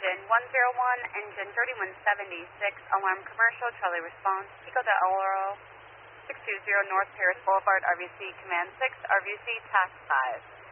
engine 101, engine 3176, alarm commercial, Charlie response, Pico de Oro, 620 North Paris Boulevard, RVC Command 6, RVC Task 5.